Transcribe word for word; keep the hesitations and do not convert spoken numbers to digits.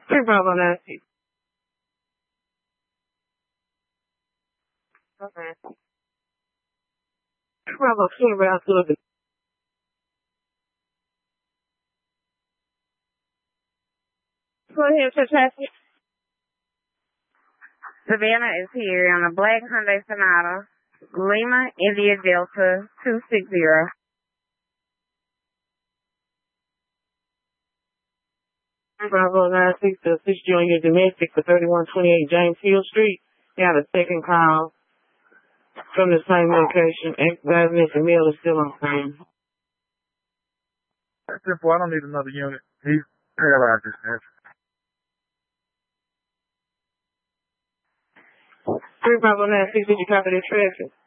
Three Bravo nine six. Okay. Bravo two around to the Go ahead, for traffic. Savannah is here on a black Hyundai Sonata, Lima, India Delta, two six zero. Bravo nine six to assist you on your domestic for thirty-one twenty-eight James Hill Street. You have a second call from the same location. Ex-driver and mail is still on scene. That's simple. I don't need another unit. He's paralyzed this man. Three Bravo nine six, did you copy the traffic?